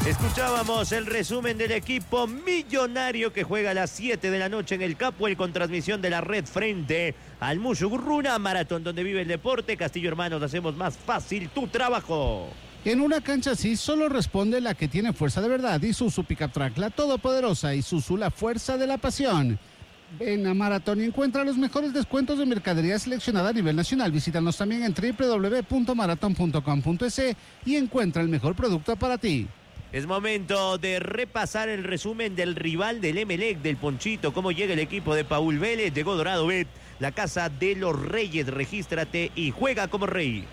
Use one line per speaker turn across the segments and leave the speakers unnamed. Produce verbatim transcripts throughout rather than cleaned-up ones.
Escuchábamos el resumen del equipo millonario que juega a las siete de la noche en el Capuel con transmisión de la red frente al Mushugurruna, maratón donde vive el deporte. Castillo Hermanos, hacemos más fácil tu trabajo.
En una cancha así solo responde la que tiene fuerza de verdad. Isuzu Pickup Truck, la todopoderosa Isuzu, la fuerza de la pasión. Ven a Maratón y encuentra los mejores descuentos de mercadería seleccionada a nivel nacional. Visítanos también en doble u doble u doble u punto maratón punto com punto es y encuentra el mejor producto para ti.
Es momento de repasar el resumen del rival del Emelec, del Ponchito, cómo llega el equipo de Paul Vélez. Llegó Dorado Bet, la casa de los reyes. Regístrate y juega como rey.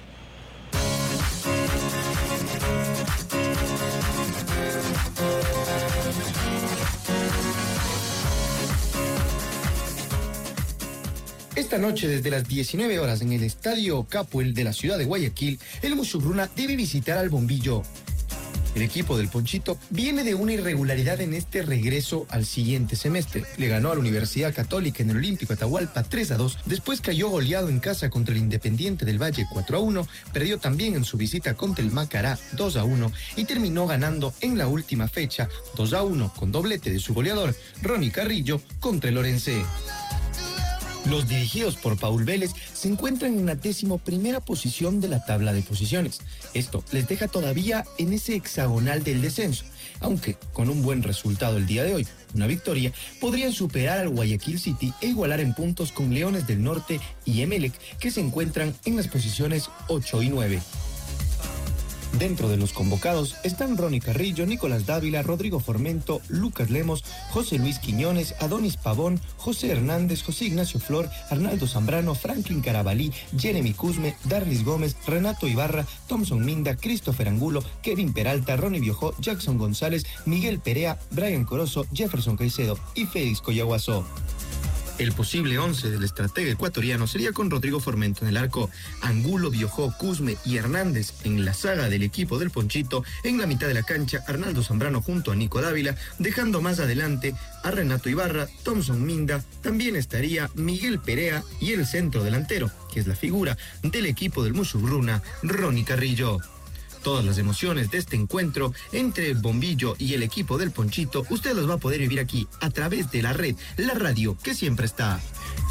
Esta noche, desde las diecinueve horas, en el Estadio Capuel de la ciudad de Guayaquil, el Mushugurruna debe visitar al Bombillo. El equipo del Ponchito viene de una irregularidad en este regreso al siguiente semestre. Le ganó a la Universidad Católica en el Olímpico Atahualpa tres a dos, después cayó goleado en casa contra el Independiente del Valle cuatro a uno, perdió también en su visita contra el Macará dos a uno y terminó ganando en la última fecha dos a uno con doblete de su goleador Ronnie Carrillo contra el Orense. Los dirigidos por Paul Vélez se encuentran en la décimo primera posición de la tabla de posiciones. Esto les deja todavía en ese hexagonal del descenso, aunque con un buen resultado el día de hoy, una victoria, podrían superar al Guayaquil City e igualar en puntos con Leones del Norte y Emelec, que se encuentran en las posiciones ocho y nueve. Dentro de los convocados están Ronnie Carrillo, Nicolás Dávila, Rodrigo Formento, Lucas Lemos, José Luis Quiñones, Adonis Pavón, José Hernández, José Ignacio Flor, Arnaldo Zambrano, Franklin Carabalí, Jeremy Cusme, Darlis Gómez, Renato Ibarra, Thompson Minda, Christopher Angulo, Kevin Peralta, Ronnie Biojó, Jackson González, Miguel Perea, Brian Corozo, Jefferson Caicedo y Félix Coyaguasó. El posible once del estratega ecuatoriano sería con Rodrigo Formento en el arco, Angulo, Biojó, Cusme y Hernández en la saga del equipo del Ponchito. En la mitad de la cancha, Arnaldo Zambrano junto a Nico Dávila, dejando más adelante a Renato Ibarra, Thompson Minda, también estaría Miguel Perea y el centro delantero, que es la figura del equipo del Mushugurruna, Ronnie Carrillo. Todas las emociones de este encuentro entre el Bombillo y el equipo del Ponchito, usted los va a poder vivir aquí a través de la red, la radio que siempre está.